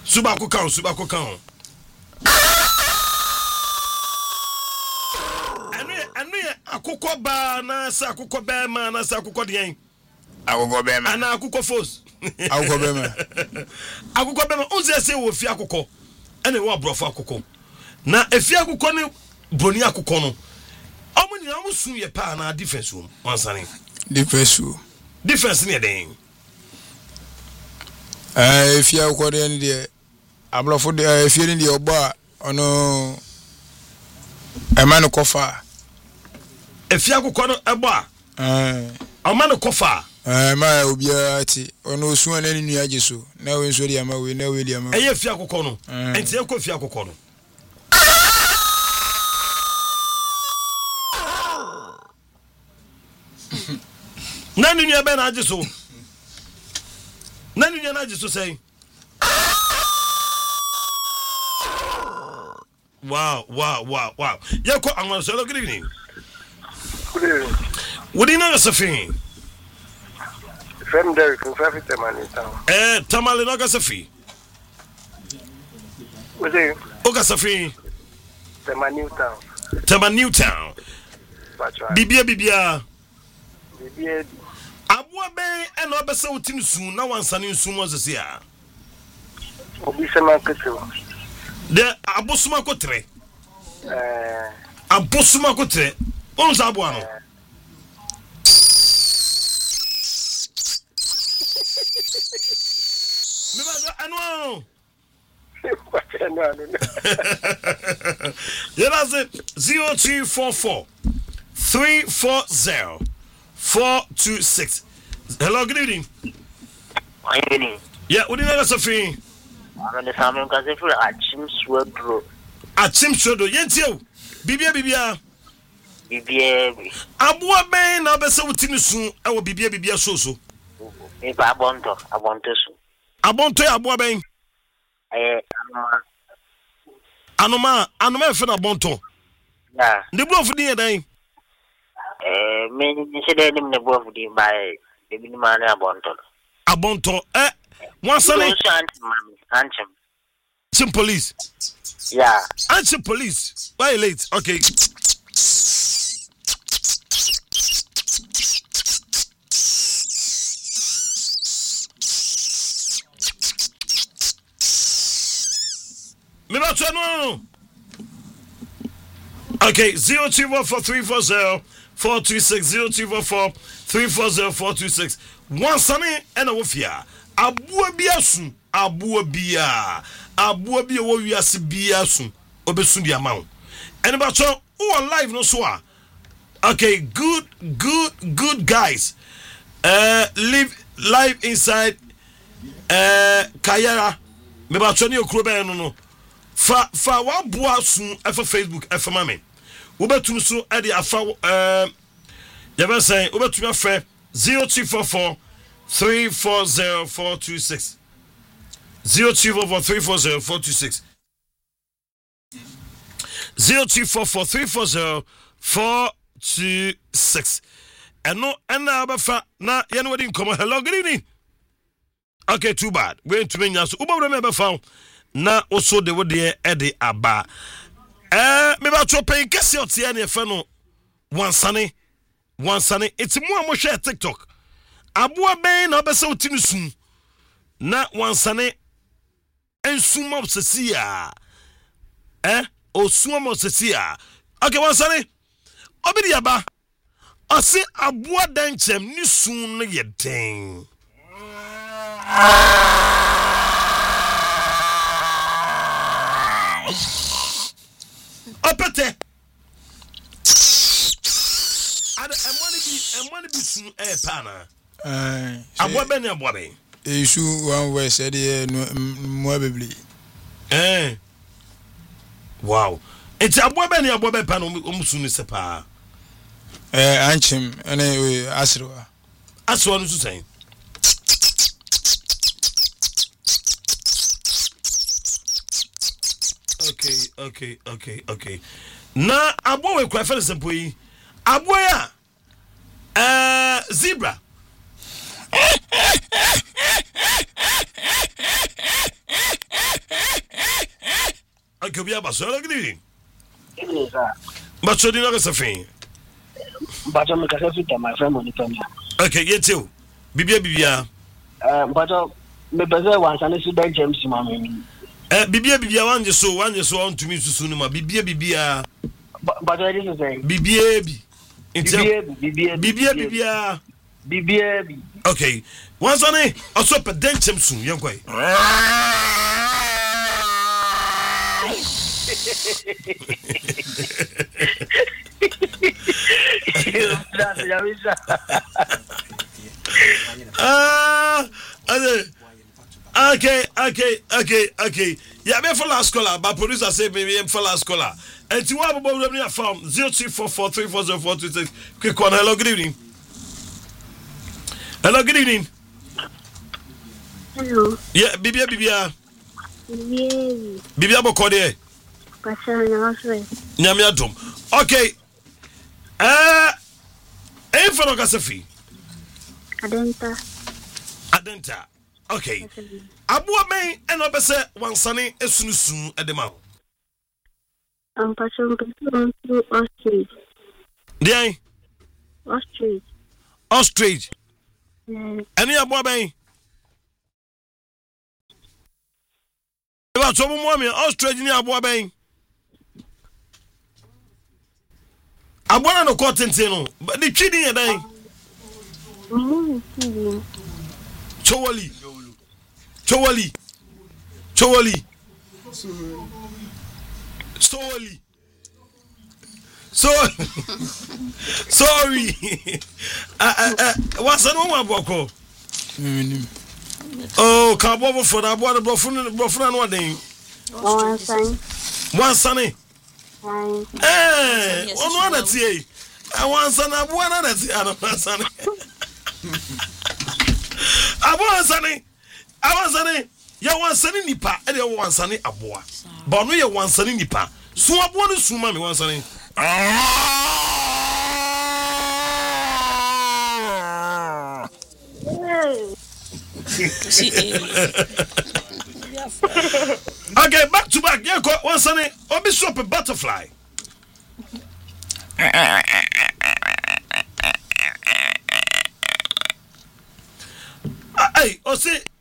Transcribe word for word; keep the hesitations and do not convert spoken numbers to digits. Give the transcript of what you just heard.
Suba ko kan, suba ko kan. Anu anu akukọ ba na sa akukọ ba ma na sa akukọ den. Akukọ ba ma. Ana akukọ fos. Akukọ ba ma. Akukọ ba ma unze se wo fi akukọ. Ene wo abrofo akukọ. Na efi akukọ ne broni akukọ no. Omo ni amu sun ye pa na defense wo. Wansane. Defense wo. Defense ne den. Eh efi akukọ den de abrofo de efi ni de obo a ono e ma no kofa. Efi akukọ no ebo a. Eh. Ama no kofa. Eh ma obia ti ono osu an ani nua ageso na we nso de ama we na we de ama. Eye fi akukọ no. Enti e ko fi akukọ no. Nani nua be na ageso. Nani nua na ageso say. Wow, wow, wow, wow. Yako anwan so good evening. Good evening. What do you know Safi? From there from Fafi Tamale town. Eh, Tamale no Safi. What is? Oga Safi. Tamale town. Tamale town. Bibia bibia. Bibia. Abua be e no be se utim sun na wansane nsun mo sese a. Obi se man keto. De abosuma kotre. Eh. Abosuma kotre. On sa abua no. Me ba ano. Yeah, that's it. zero two four four three four zero four two six. Hello, good evening. Good evening. Yeah, what do you know, Sophie? I'm the Samuel Kazefu at Chim Swedro. At Chim Swedro, Yentio. Bibia Bibia. Bibia. Abua Bay, now be so soon. I will Bibia Bibia so so. If I want to, I want to. I want to Abua Bay. Eh, Anoma, Anoma for a bonto. Yeah. The blow for the day. Eh, me, you said the name of the by the minimal abonto. Abonto, eh, one son, Anthem. Some police. Yeah. Answer police. Why late? Okay. Okay, zero two one four three four zero four two six zero two one four three four zero four two six. One sunny and a wofia. Abua biasun, abua bia, abua bia wo wiase biasun, obesun di amount. And about so who are live no so. Okay, good, good, good guys. Uh, live live inside uh Kayara. Me ba so ni okrobe no no. Fa fa wa boa sun efa Facebook efa mame. Wo betum so e de afa eh ya be say wo betum afa zero two four four three four zero four two six zero two four four three four zero four two six zero two four four three four zero four two six. And no and now abafa na ye no wadi come. Hello, good evening. Okay, too bad. We to me so uba remember found na also de wo de e de aba eh me ba to pen kese otie na efe no wansane wansane it's mo a mo share TikTok aboa ben na obese otinu sun na wansane ensuma obsesi a eh osuma obsesi a okay wansane obi de aba ose aboa danchem ni sun no ye den Opete. Ada emoni bi emoni bi sun e pana. Eh. Aboa ben aboa ben. Esu one way said e no mo bebli. Eh. Wow. Enti aboa ben aboa ben pana o sun ni se pa. Eh anchim ene asrewa. Aswa no susan. Okay, okay, okay, okay. Na abo we kwa fere sempo yi. Abo ya eh zebra. Okay, we have so good evening. Evening, sir. But so do you know something? But I'm going to my friend on the phone. Okay, you too. Bibia Bibia. Uh, but me beze once and see Ben James mama. Eh Bibia Bibia one just so one just so on to me soon ma Bibia Bibia. But but what is it saying? Bibia Bi. Bibia Bibia Bibia Bibia. Bibia. Okay. Once on it, also per denchem soon, young boy. Ah, okay, okay, okay, okay. Yeah, me for last scholar, but producer say maybe I'm for last scholar. And to what about me from zero two four four three four zero four two six. Quick one. Hello, good evening. Hello, good evening. Hello. Yeah, Bibia Bibia. Bibia. Bibia Bokode. Pasana Oswe. Nyamia Dom. Okay. Uh, eh, for no kasafi. Adenta. Adenta. Okay. Abua me eno bese wansane esunusun edema. Um, passion person through ostrich. Dey. Ostrich. Ostrich. Yes. Any abua me. Eba so mo me ostrich ni abua me. Abua no kotente no. The twidi e dan. Mm, mm. Chowali. Chowali. Chowali. Sorry. So sorry. uh, uh, uh, what's the name of Boko? Oh, Cabo for the boy, the Brofun, Brofun, what day? One sign. One sunny. Sign. Eh, one one at ye. I want son of one at the other sunny. I want sunny. I want sunny. Ya wan sani nipa e de wan sani aboa ba no ye wan sani nipa so aboa no suma me wan sani okay, back to back. Yeah, wan sani obi swap a butterfly. Hey, o say